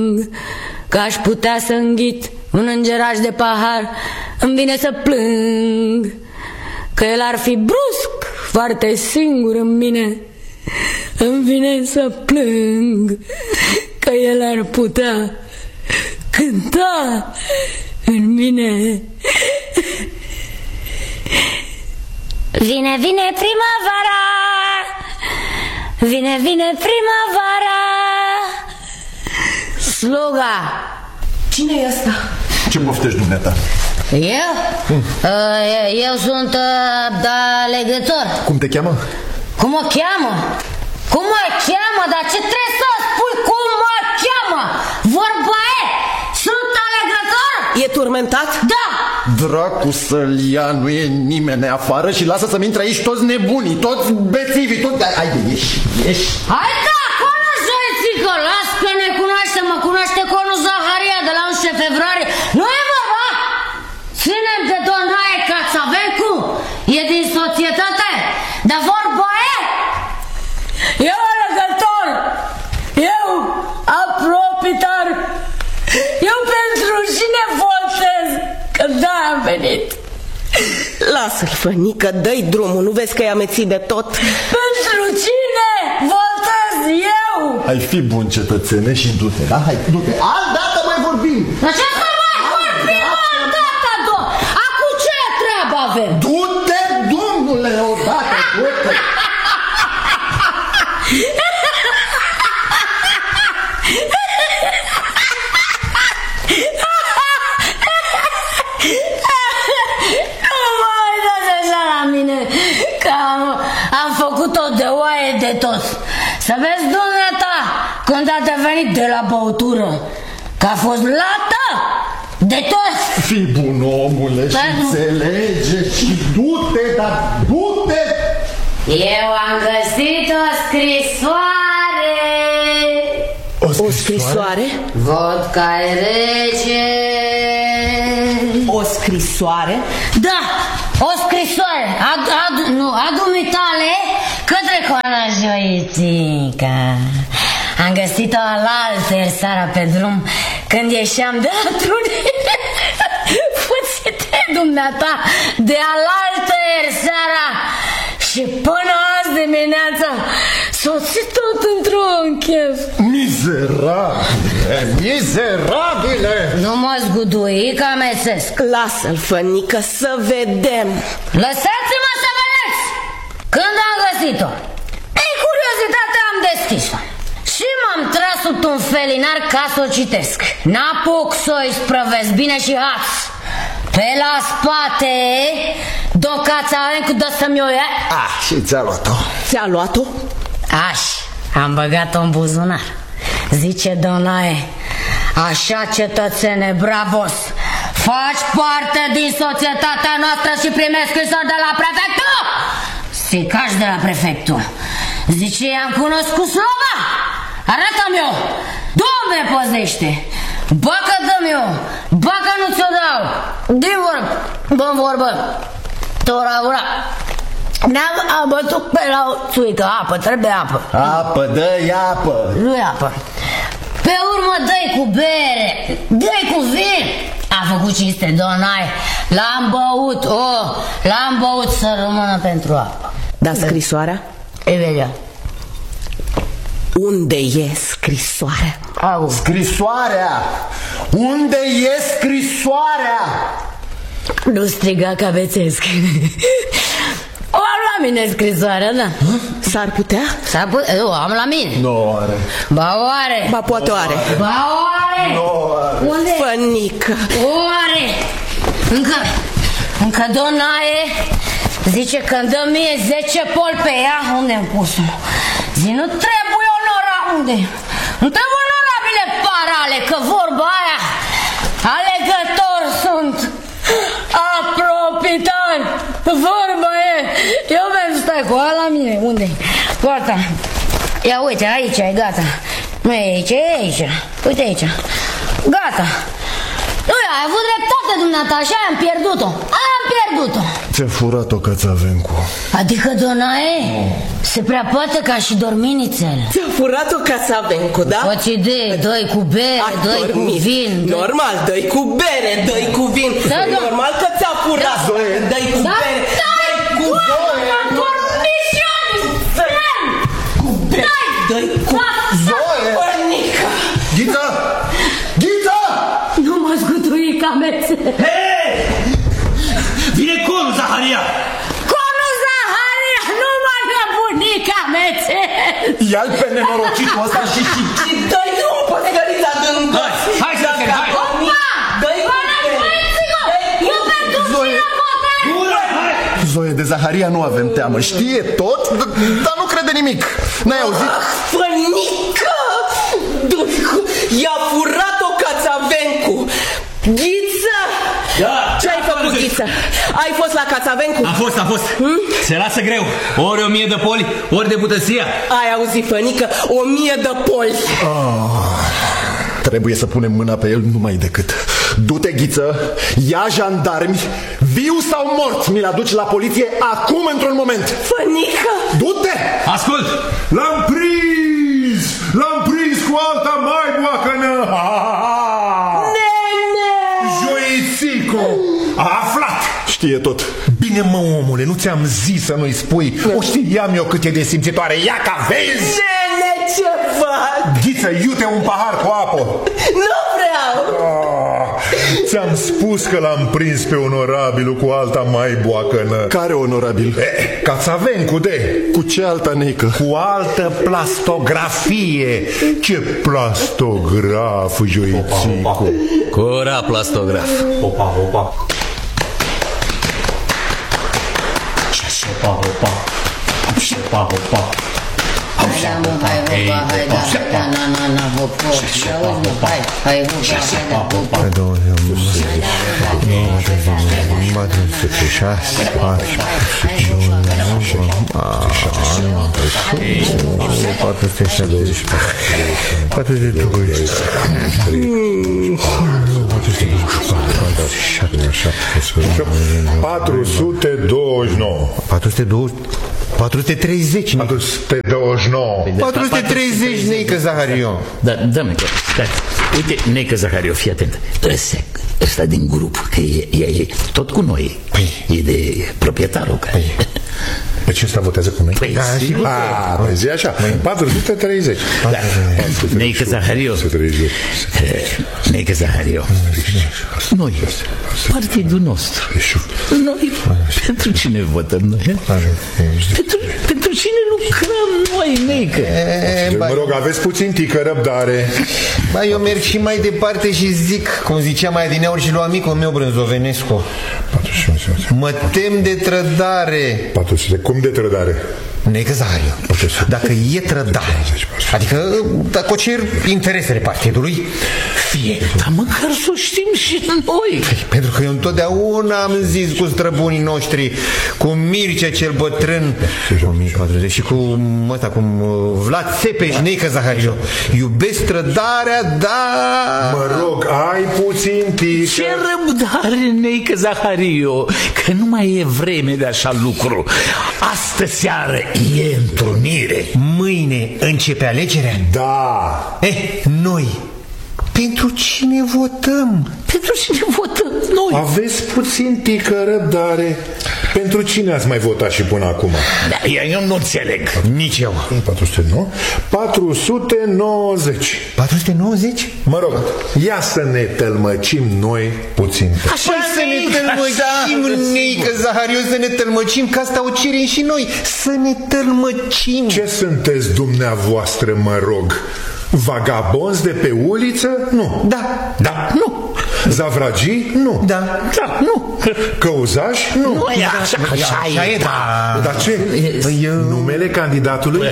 Că aș putea să înghit un îngeraș de pahar, îmi vine să plâng. Că el ar fi brusc, foarte singur în mine, îmi vine să plâng. Că el ar putea cânta în mine. Vine, vine primăvara, vine, vine primăvara. Sluga. Cine e ăsta? Ce poftești, dumneata? Eu? Eu sunt alegător. Cum te cheamă? Cum mă cheamă? Cum mă cheamă? Dar ce trebuie să spui? Cum mă cheamă? Vorba e, sunt alegător. E turmentat? Da. Dracu să-l ia, nu e nimeni afară și lasă să-mi intre aici toți nebunii, toți bețivii, toți... Haide, ieși. Hai da, acolo joițică, las că ne cunoaște, mă cunoaște conul Zaharia de la 11 februarie. Nu e vorba? Ținem de Donaie ca să avem cum? E din societate, dar vorba e. Eu alegător, eu apropitar, eu pentru cine votez, că da, am venit. Lasă-l, Fănică, dă-i drumul, nu vezi că i-am mețit de tot? Pentru cine votez eu? Ai fi bun, cetățene, și du-te, da? Hai, du-te, altdată mai vorbim. Dar ce să mai vorbim altdată, acum ce treabă avem? Du-te, domnule, odată, du-te. Că am făcut-o de oaie de tot. Să vezi, dumneata, când a devenit de la băutură, că a fost lată de tot. Fii bun, omule, și înțelege și du-te, dar du-te. Eu am găsit o scrisoare. O scrisoare? Văd că ai rece. O scrisoare? Da, o scrisoare. Adu mitale către coana Joițica. Am găsit-o alaltăieri seara pe drum, când ieșeam de atrunire. Fuțite, dumneata, de alaltăieri seara. Și până azi dimineața soțit tot într-un chef. Miserabile, miserabile. Nu mă zgudui că amețesc. Lasă-l, Fănică, să vedem. Lăsați-mă să vedeți. Când am găsit-o, ei, curiozitate, am deschis-o și m-am tras sub un felinar ca să o citesc. N-apuc să-i sprăvesc bine și haț. Pe la spate, docața cu dă să-mi o ia. Și ți-a luat-o. Ți-a luat-o? Am băgat-o în buzunar. Zice Donaie, așa, cetățene, bravos, faci parte din societatea noastră și primești scrisori de la prefectul? Stricași de la prefectul. Zice, i-am cunoscut slova. Arată-mi-o. Dom'le, păzește. Bacă dă-mi eu, bacă nu ți-o dau. Din vorbă, bă-n vorbă. Tora, am bătut pe la o țuică, apă, trebuie apă. Apă, dă-i apă. Nu-i apă. Pe urmă dă-i cu bere, dă-i cu vin. A făcut cinste Donaie. L-am băut să rămână pentru apă. Dar scrisoarea? E vedea. Unde e scrisoarea? Scrisoarea! Unde e scrisoarea? Nu striga că avețesc. O am la mine scrisoarea, da. S-ar putea? S-ar putea, eu am la mine. Nu are. Ba oare? Ba poate o are. Ba oare? Nu are. Unde? Fănică. Oare? Încă Donaie zice că îmi dă mie 10 pol pe ea. Unde-mi pus-o? Zi, nu trebuie onora. Unde? Nu trebuie onorabile parale, că vorba aia, alegător sunt, apropitar, vorba e. Eu merg, stai cu ala la mine. Unde-i? Poarta. Ia uite, aici e, gata. Nu e aici, e aici. Uite aici. Gata. Nu, ai avut dreptate, dumneata, așa am pierdut-o. Am pierdut-o. Ți-a furat-o Cațavencu. Adică, Donae, se prea poate ca și dorminițele. Ți-a furat-o Cațavencu, da? Poți idee, dă-i cu bere, dă-i cu vin. Normal, dă-i cu bere, dă-i cu vin. Da. Normal că ți-a furat. Dă-i cu bere, dă-i cu Zoe. Dă-i cu Zoe! Fănică. Ghiță! Ghiță! Nu mă zgutui ca mețe. Hei! Vine conul Zaharia! Conul Zaharia, nu mă nebunica mețe. Ia-l pe nenorocitul ăsta și... Dă-i drumul pe țigărița dând. Hai, hai! Dă-i cu bere. Eu pentru cine votez? Zoe, de Zaharia nu avem teamă. Știe tot, dar nu crede nimic. N-ai auzit? Fănică! I-a furat-o Cațavencu. Ghiță! Da. Ce-ai făcut, Ghiță? Ai fost la Cațavencu? Am fost. Se lasă greu. Ori 1000 de poli, ori de butăția. Ai auzit, Fănică? 1000 de poli. Trebuie să punem mâna pe el numai decât. Du-te, Ghiță, ia jandarmi, viu sau mort, mi-l aduci la poliție acum, într-un moment. Fănică! Du-te! Ascult! L-am prins! L-am prins cu alta mai boacănă! Nene! Joițico! A aflat! Știe tot. Bine, mă, omule, nu ți-am zis să nu-i spui? O știam eu cât e de simțitoare. Ia ca vezi! Nene, ce fac? Ghiță, iute un pahar cu apă! Nu vreau! Ți-am spus că l-am prins pe onorabilul cu alta mai boacănă. Care onorabil? Cațavencu, de? Cu ce alta neică? Cu altă plastografie. Ce plastograf, Joițico? Cora plastograf. Opa. ...430, 430, neică Zahario. Da, neică, stai. Uite, neică Zahario, fii atent. Ăsta din grup, că e tot cu noi. E de proprietarul care... Deci ăsta votează cu noi? Păi, sigur. Păi zi așa, 430. Neică Zahario. Neică Zahario. Noi, partidul nostru. Noi, pentru cine votăm noi? Pentru cine lucrăm noi, neică? Mă rog, aveți puțin tică răbdare. Ba, eu merg și mai departe și zic, cum zicea mai adineauri și lui amicul meu Brânzovenescu, mă tem de trădare. 400, cum de trădare? Neică Zahario, dacă e trădare, adică dacă o cer interesele partidului, fie. Dar măcar să o știm și noi. Pentru că eu întotdeauna am zis cu străbunii noștri, cu Mircea cel bătrân, 1040, și cu ăsta, cu Vlad Țepeș, neică Zahario, iubesc trădarea, dar... Mă rog, ai puțin tică. Ce răbdare, neică Zahario, că nu mai e vreme de așa lucru. Astă seară e întrunire. Mâine începe alegerea? Da. Noi pentru cine votăm? Pentru cine votăm noi? Aveți puțin tică răbdare. Pentru cine ați mai votat și până acum? Da, eu nu înțeleg. Nici eu. 400, nu? 490. 490? Mă rog, ia să ne tălmăcim noi puțin. Așa să ne tălmăcim, neică Zahario, să ne tălmăcim, că asta o cerem și noi. Să ne tălmăcim. Ce sunteți dumneavoastră, mă rog? Vagabonzi de pe uliță? Nu. Da. Nu. Zavragii? Nu. Da. Nu. Căuzași? Nu. Nu e așa e, da. Dar ce? Numele candidatului?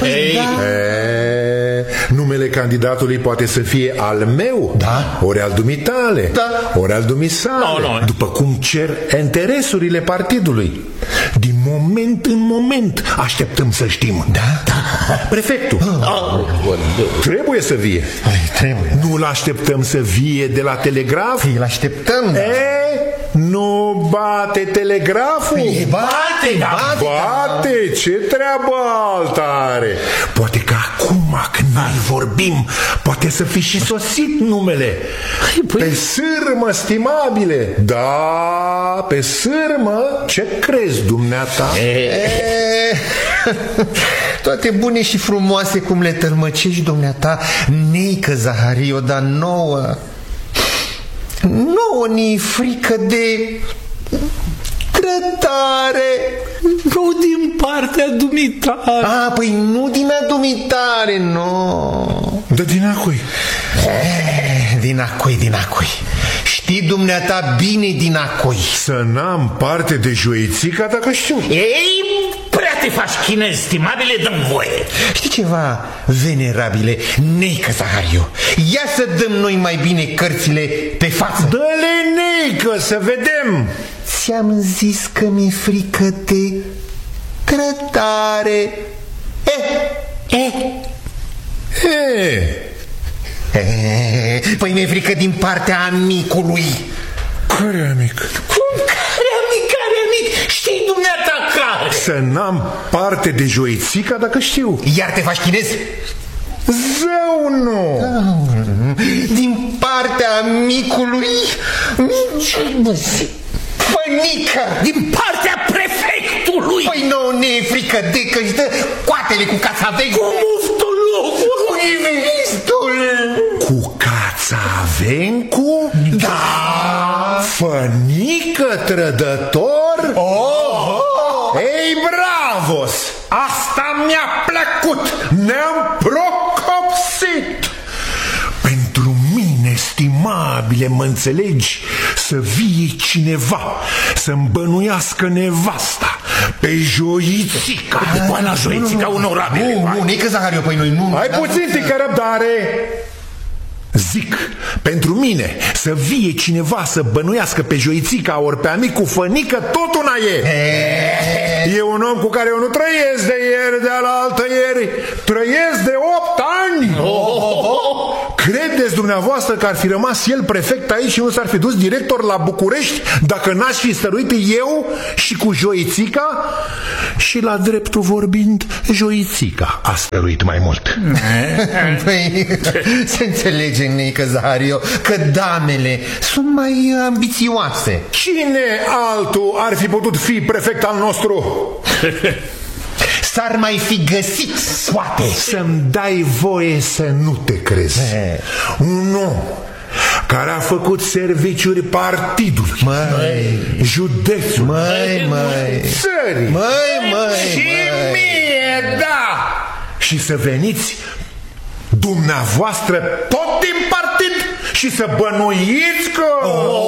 Numele candidatului poate să fie al meu, da, ori al dumitale, da, ori al dumisale, după cum cer interesurile partidului. Din moment în moment așteptăm să știm. Da? Prefectul trebuie să vie. Trebuie. Nu-l așteptăm să vie de la telegraf? Îl așteptăm, da. Nu bate telegraful? Bate, ce treabă altă are? Poate că acum când noi vorbim, poate să fi și sosit numele. Pe sârmă, stimabile. Da, pe sârmă. Ce crezi, dumneata? Toate bune și frumoase cum le tălmăcești, dumneata, Neică Zahario, dar nouă ni frică de trădare. Nu din partea dumitare. Păi nu din a dumitare, nu. Da, din a cui? Din a cui. Știi dumneata bine din a cui. Să n-am parte de joițica dacă știu. Ei, prea te faci chinez, stimabile, dă-mi voie. Știi ceva, venerabile Neică Zahario? Ia să dăm noi mai bine cărțile pe față. Dă-le, Neică, să vedem. Ți-am zis că mi-e frică de trădare. Păi mi-e frică din partea amicului. Care amic? Cum care amic? Știi dumneata care? Să n-am parte de joițica dacă știu. Iar te faci chinez? Zău, nu. Din partea amicului Fănică. Din partea prefectului. Păi nu ne e frică de că își dă coatele cu cațavei. Cu muftulogul. Cu nivelistul. Cu Cațavencu? Da. Fănică trădător? Ei, bravos! Asta mi-a plăcut! Ne-am procopsit! Pentru mine, stimabile, mă înțelegi? Să vie cineva, să-mi bănuiască nevasta pe joițica. Pana joițica onorabile. Nu, Neică Zahario, păi noi nu. Hai puțin, tică răbdare! Zic, pentru mine, să vie cineva să bănuiască pe joițica ori pe amicul Fănică, tot una e. E un om cu care eu nu trăiesc de ieri, de alaltă ieri. Trăiesc de 8 ani. Credeți dumneavoastră că ar fi rămas el prefect aici și nu s-ar fi dus director la București dacă n-aș fi stăruit eu și cu joițica? Și la dreptul vorbind, joițica a stăruit mai mult. Păi, se înțelege, Neică Zahario, că damele sunt mai ambițioase. Cine altul ar fi putut fi prefect al nostru? S-ar mai fi găsit, poate. Să-mi dai voie să nu te crezi. Un om care a făcut serviciuri partidului, județului, țării și mie, da. Și să veniți dumneavoastră tot din partid și să bănuiți că...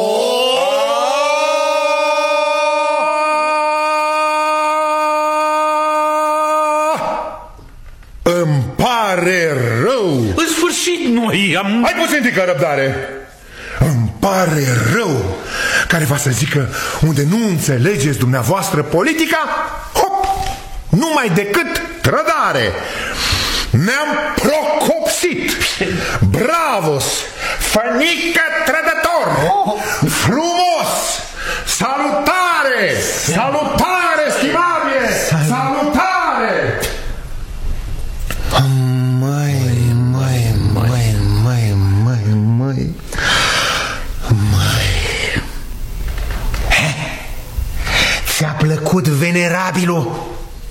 Îmi pare rău. În sfârșit noi am... Hai puțin de răbdare. Îmi pare rău. Care va să zică unde nu înțelegeți dumneavoastră politica, hop, numai decât trădare. Ne-am procopsit. Bravos, Fănică trădător. Frumos. Salutare. Salutare, stimabile. Salutare. Ți-a plăcut venerabilul?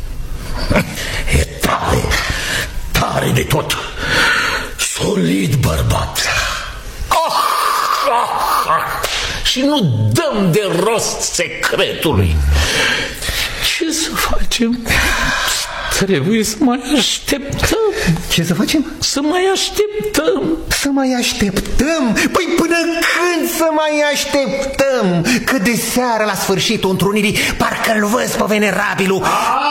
E tare, tare de tot. Solid bărbat. Și nu dăm de rost secretului. Ce să facem? Trebuie să mai așteptăm. Ce să facem? Să mai așteptăm. Să mai așteptăm? Păi până când să mai așteptăm? Că de seară la sfârșitul întrunirii parcă-l văz pe venerabilul.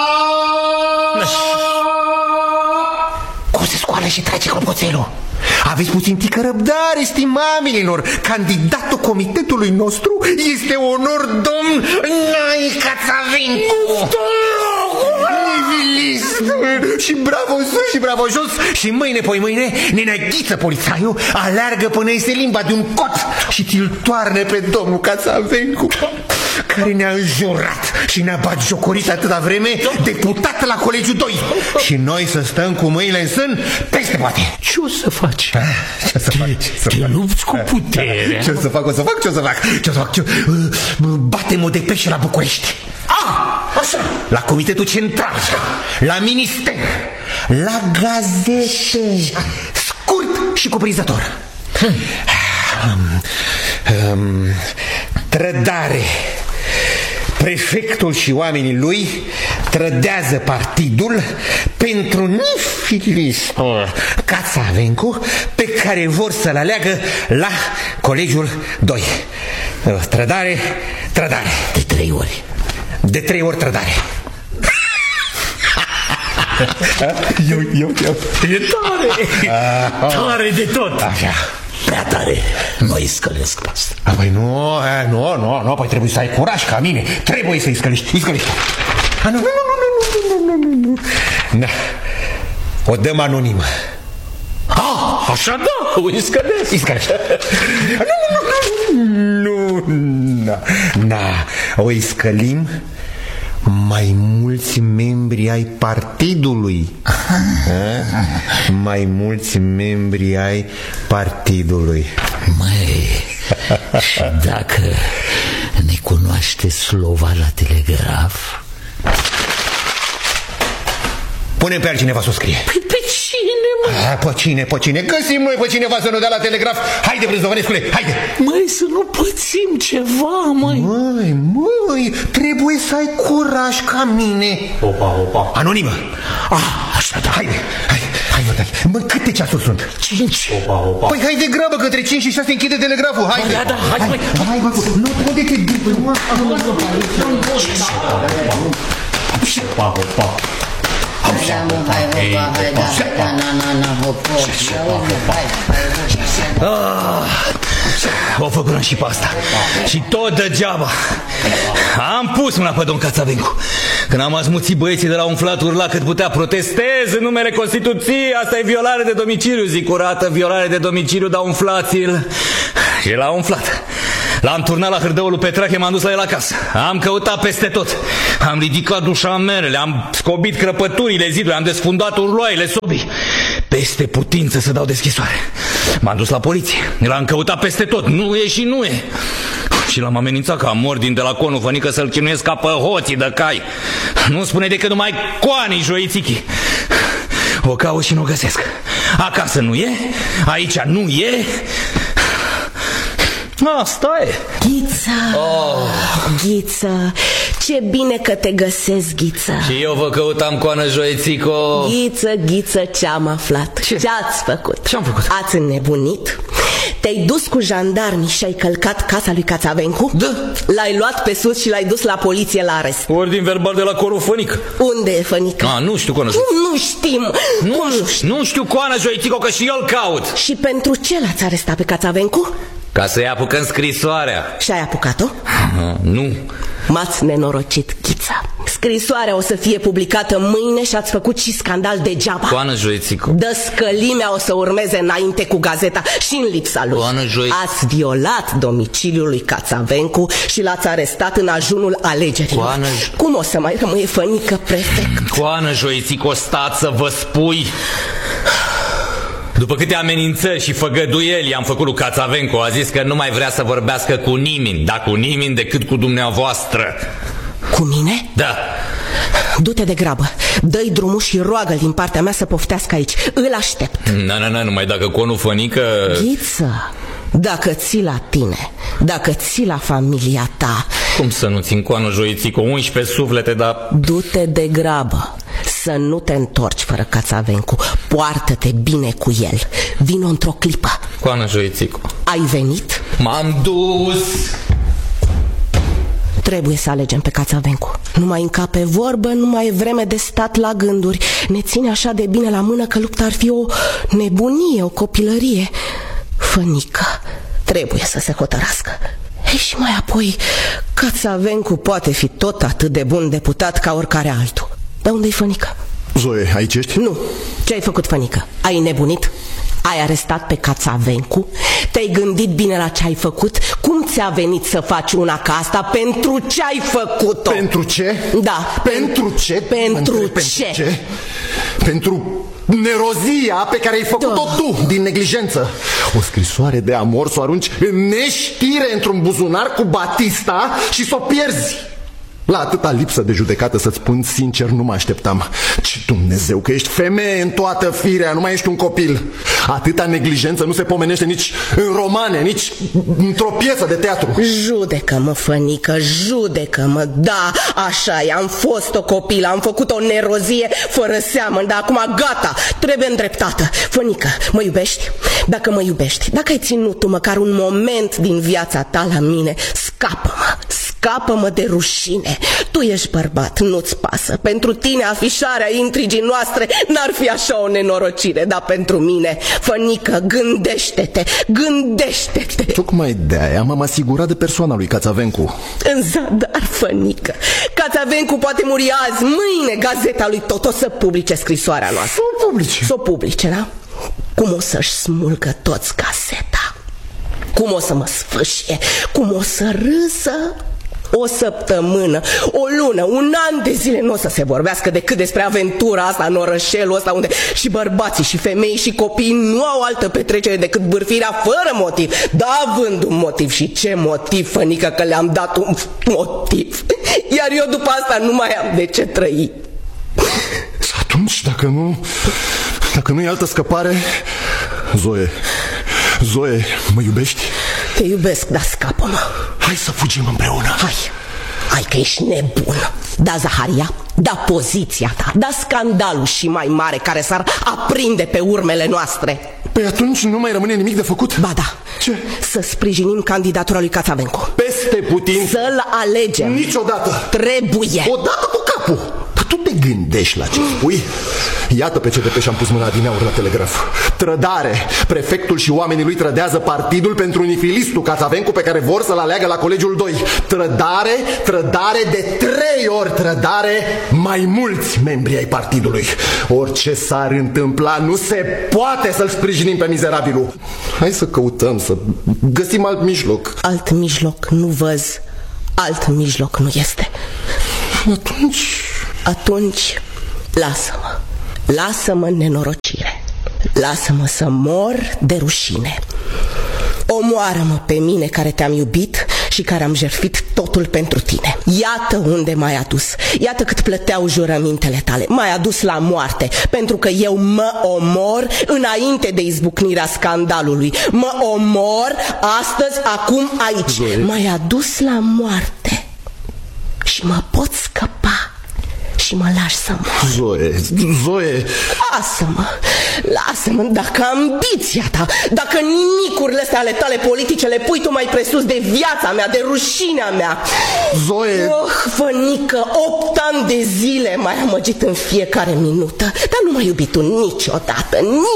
Cum se scoală și trage clopoțelul. Aveți puțin tică răbdare, stimabililor. Candidatul comitetului nostru este onor domn Neică Zahario. realist. Și bravo sus și bravo jos. Și mâine, poi mâine, nenea Ghiță, polițaiul, aleargă până este limba de un cot și ți-l toarne pe domnul Cațavencu, care ne-a înjurat și ne-a batjocorit atâta vreme, deputat la Colegiul 2. Și noi să stăm cu mâinile în sân peste poate. Ce o să faci? Ce o să fac? Te lupți cu puterea. Ce o să fac? Batem-o de pește la București. Așa. La Comitetul Central, la Minister, la gazete. Scurt și cuprinzător. Trădare. Prefectul și oamenii lui trădează partidul pentru nifilistul Cațavencu, pe care vor să-l aleagă la Colegiul 2. Trădare. De 3 ori. De 3 ori trădare. Eu. E tare. Tare de tot. Așa. Prea tare. Nu-i scălesc pe asta. Păi nu, păi trebuie să ai curaj ca mine. Trebuie să-i scălești. Nu. Da. O dăm anonimă. Așa da, îi scălesc. Nu. O scălim mai mulți membri ai partidului. Mai mulți membri ai partidului. Măi, și dacă ne cunoaște Slova la telegraf? Punem pe altcineva să o scrie. Păi pe cine, mă? Pe cine? Găsim noi pe cineva să ne dea la telegraf. Haide, Brânzovanescule, haide. Măi, să nu pățim ceva, măi. Măi, trebuie să ai curaj ca mine. Opa. Anonimă. Așa da. Haide. Mă, câte ceasuri sunt? 5. Opa. Păi haide grabă, că între 5 și 6 închide telegraful. Haide. Da, hai, măi. Hai, nu, unde te duci? Opa. O făcurăm și pe asta. Și tot degeaba. Am pus mâna pe domn Cațavencu. Când am asmuțit băieții de la umflat, urla cât putea: protestez în numele Constituției. Asta e violare de domiciliu. Zic curată, violare de domiciliu, dar umflați-l. Și l-a umflat. L-am turnat la hârdăul lui Petrache, m-am dus la el acasă. Am căutat peste tot. Am ridicat dușamerele, am scobit crăpăturile zidului, am desfundat urloaiele sobii. Peste putință să dau deschisoare. M-am dus la poliție, l-am căutat peste tot, nu e și nu e. Și l-am amenințat că am mordin de la conul fănică să-l chinuiesc ca pe hoții de cai. Nu spune decât numai coanii joițichii. O caut și nu o găsesc. Acasă nu e, aici nu e. Asta e. Ghiță, ce bine că te găsesc, Ghiță. Și eu vă căutam, coană joiețico. Ghiță, ce-am aflat. Ce-ați făcut? Ce-am făcut? Ați înnebunit? Te-ai dus cu jandarmii și ai călcat casa lui Cațavencu? Da. L-ai luat pe sus și l-ai dus la poliție la arest. Ordin verbal de la corul fănică. Unde e fănică? Nu știu, coană. Nu știm. Nu știu, coană joiețico, că și eu-l caut. Și pentru ce l-ați arestat pe Cațavencu? Ca să-i apucăm scrisoarea. Și ai apucat-o? Nu. M-ați nenorocit, Ghița. Scrisoarea o să fie publicată mâine și ați făcut și scandal degeaba. Coană joiețico. Dăscălimea o să urmeze înainte cu gazeta și în lipsa lui. Ați violat domiciliul lui Cațavencu și l-ați arestat în ajunul alegerilor. Cum o să mai rămâie fănică prefect? Coană joiețico, stați să vă spui. După câte amenințări și făgăduieli am făcut lui Cațavencu, a zis că nu mai vrea să vorbească cu nimeni, dar cu nimeni decât cu dumneavoastră. Cu mine? Da. Du-te de grabă, dă-i drumul și roagă-l din partea mea să poftească aici. Îl aștept. Numai dacă conul fănică... Ghiță, dacă ții la tine, dacă ții la familia ta... Cum să nu țin, coană joiețico, 11 suflete, dar... Du-te de grabă, să nu te întorci fără Cațavencu. Poartă-te bine cu el. Vino într-o clipă. Coană joiețico. Ai venit? M-am dus. Trebuie să alegem pe Cațavencu. Nu mai încape vorbă, nu mai e vreme de stat la gânduri. Ne ține așa de bine la mână că lupta ar fi o nebunie, o copilărie. Fănică, trebuie să se hotărască. Ei, și mai apoi, Cațavencu poate fi tot atât de bun deputat ca oricare altul. Dar unde-i fănică? Zoe, aici ești? Nu. Ce ai făcut, Fănică? Ai nebunit? Ai arestat pe Cațavencu? Te-ai gândit bine la ce ai făcut? Cum ți-a venit să faci una ca asta? Pentru ce ai făcut-o? Pentru ce? Da. Pentru ce? Pentru ce? Pentru nerozia pe care ai făcut-o tu din neglijență. O scrisoare de amor să o arunci în neștire într-un buzunar cu Batista și să o pierzi. La atâta lipsă de judecată, să-ți spun sincer, nu mă așteptam. Ce Dumnezeu, că ești femeie în toată firea, nu mai ești un copil. Atâta neglijență nu se pomenește nici în romane, nici într-o piesă de teatru. Judecă-mă, Fănică, judecă-mă. Da, așa e, am fost o copilă, am făcut o nerozie fără seamă, dar acum gata, trebuie îndreptată. Fănică, mă iubești? Dacă mă iubești, dacă ai ținut tu măcar un moment din viața ta la mine, scapă-mă, scapă-mă de rușine. Tu ești bărbat, nu-ți pasă. Pentru tine afișarea intrigii noastre n-ar fi așa o nenorocire, dar pentru mine, Fănică, gândește-te, gândește-te. Tocmai de-aia m-am asigurat de persoana lui Cațavencu. În zadar, Fănică. Cațavencu poate muri azi, mâine gazeta lui tot o să publice scrisoarea noastră. Să o publice. Să o publice, da? Cum o să-și smulgă toți gazeta? Cum o să mă sfâșie? Cum o să râsă? O săptămână, o lună, un an de zile nu o să se vorbească decât despre aventura asta în orășelul ăsta unde și bărbații și femeii și copiii nu au altă petrecere decât bârfirea fără motiv, da, având un motiv. Și ce motiv, Fănică, că le-am dat un motiv. Iar eu după asta nu mai am de ce trăi. Atunci, dacă nu e altă scăpare, Zoe, mă iubești? Te iubesc, dar scapă-mă. Hai să fugim împreună. Hai că ești nebun. Da, Zaharia, da, poziția ta, da, scandalul și mai mare care s-ar aprinde pe urmele noastre. Păi atunci nu mai rămâne nimic de făcut? Ba da. Ce? Să sprijinim candidatura lui Cațavencu. Peste putin. Să-l alegem. Niciodată. Trebuie. Odată cu capul. Tu te gândești la ce spui? Iată pe ce de pe și-am pus mâna adineauri la telegraf. Trădare. Prefectul și oamenii lui trădează partidul pentru nifilistul Cațavencu pe care vor să-l aleagă la colegiul 2. Trădare de 3 ori trădare, mai mulți membri ai partidului. Orice s-ar întâmpla, nu se poate să-l sprijinim pe mizerabilul. Hai să căutăm, să găsim alt mijloc. Alt mijloc nu văz. Alt mijloc nu este. Atunci, lasă-mă. Lasă-mă în nenorocire. Lasă-mă să mor de rușine. Omoară-mă pe mine care te-am iubit și care am jertfit totul pentru tine. Iată unde m-ai adus. Iată cât plăteau jurămintele tale. M-ai adus la moarte, pentru că eu mă omor înainte de izbucnirea scandalului. Mă omor astăzi, acum, aici. M-ai adus la moarte și mă pot scăpa și mă lași să mor. Zoe. Lasă-mă, dacă ambiția ta, dacă nimicurile astea ale tale politice le pui tu mai presus de viața mea, de rușinea mea. Zoe. Fănică, 8 ani de zile m-ai amăgit în fiecare minută, dar nu m-ai iubit tu niciodată.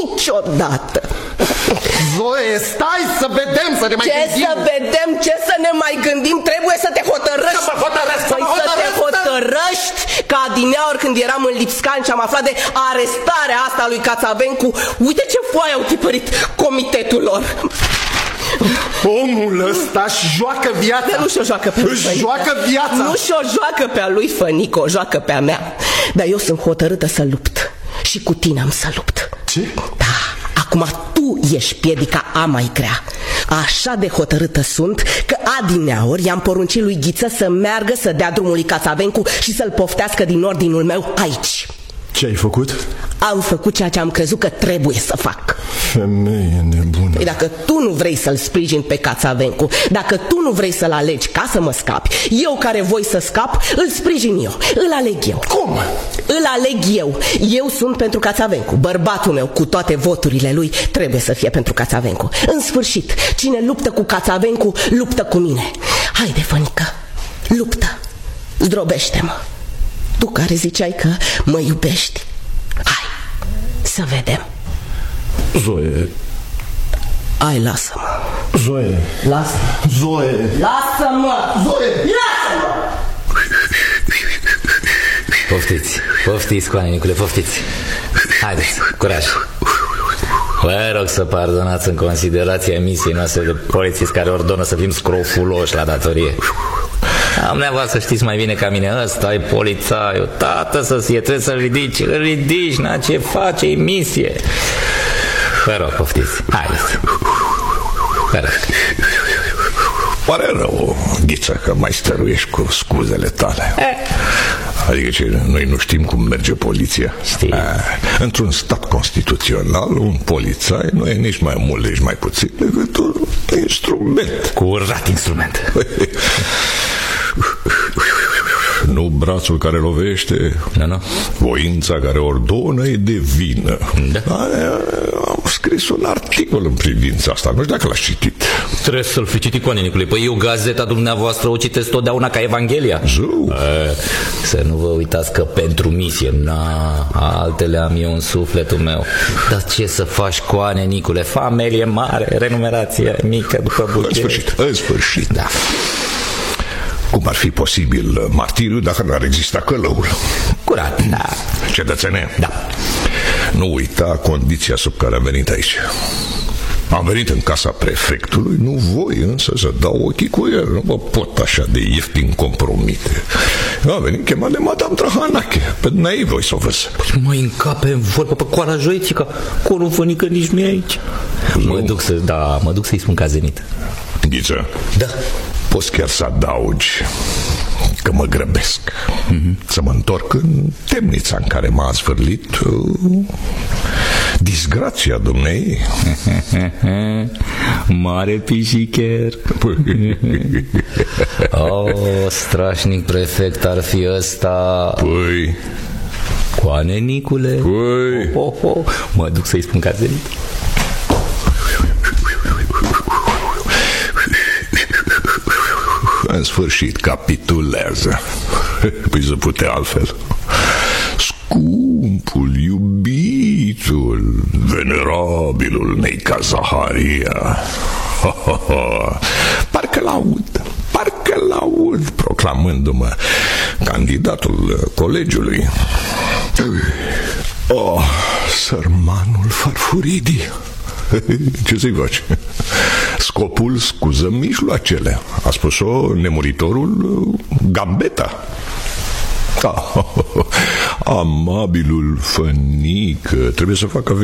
Zoe, stai să vedem, să ne mai gândim. Ce să vedem, ce să ne mai gândim? Trebuie să te hotărăști. Să te hotărăști. Ca adineauri când eram în Lipscan și am aflat de arestarea asta lui Cațavencu, uite ce foaie au tipărit comitetul lor. Omul ăsta își joacă viața. Nu și-o joacă pe lui, Își joacă viața. Nu și-o joacă pe a lui, Fănică, o joacă pe a mea. Dar eu sunt hotărâtă să lupt. Și cu tine am să lupt. Ce? Da, acum tu ești piedica a mai grea. Așa de hotărâtă sunt că adineauri i-am poruncit lui Ghiță să meargă să dea drumul lui Cațavencu și să-l poftească din ordinul meu aici. Ce ai făcut? Am făcut ceea ce am crezut că trebuie să fac. Femeie nebună. Păi dacă tu nu vrei să-l sprijini pe Cațavencu, dacă tu nu vrei să-l alegi ca să mă scapi, eu care voi să scap, îl sprijin eu, îl aleg eu. Cum? Îl aleg eu. Eu sunt pentru Cațavencu. Bărbatul meu, cu toate voturile lui, trebuie să fie pentru Cațavencu. În sfârșit, cine luptă cu Cațavencu, luptă cu mine. Haide, Fănică, luptă. Zdrobește-mă. Tu care ziceai că mă iubești. Hai, să vedem. Zoe. Hai, lasă-mă. Zoe. Lasă-mă. Zoe. Lasă-mă. Zoe. Lasă-mă. Poftiți. Poftiți, Coane Nicule, poftiți. Haideți, curaj. Vă rog să pardonați în considerația misiei noastre de polițist care ordonă să fim scrofuloși la datorie. Dumneavoastră știți mai bine ca mine, ăsta e polițaiul, tată să-ți trebuie să-l ridici, na, ce face, e misie. Vă rog, poftiți, haideți. Vă rog. Pare rău, Ghiță, că mai stăruiești cu scuzele tale. Adică ce, noi nu știm cum merge poliția? Știi. Într-un stat constituțional, un polițai nu e nici mai mult, nici mai puțin decât un instrument. Curat instrument. Nu brațul care lovește, Nu. voința care ordonă e de vină. Da. Am scris un articol în privința asta, nu știu dacă l-aș citit. Trebuie să-l fi citit, Coane Nicule. Păi eu gazeta dumneavoastră o citesc totdeauna ca Evanghelia. Zău. Să nu vă uitați că pentru misie, altele am eu în sufletul meu. Dar ce să faci, Coane Nicule? Familie mare, renumerație mică după buget. În sfârșit. Da. Cum ar fi posibil martiriu dacă n-ar exista călăul? Curat, da. Cetățene, Da. nu uita condiția sub care am venit aici. Am venit în casa prefectului, nu voi însă să dau ochii cu el. Nu mă pot așa de ieftin compromite. Am venit chemat de Madame Trahanache. Pe n-ai voi să o văz. Mă încape în vorbă pe Coara Joițica. Corul fănică nici nu e aici. Mă duc să-i spun că a zenit. Ghiță, Da. poți chiar să adaugi că mă grăbesc să mă întorc în temnița în care m-a zvârlit disgrația dumnei. Mare pișicher. Strașnic prefect ar fi ăsta. Păi, Coane Nicule. Mă duc să-i spun că a zenit. în sfârșit capitulează. Păi să putea altfel. Scumpul, iubitul, venerabilul Neica Zaharia. Parcă-l aud proclamându-mă candidatul colegiului. Sărmanul Farfuridii. Ce să-i faci? Scopul scuză mijloacele. A spus-o nemuritorul Gambetta. Amabilul Fănică trebuie să facă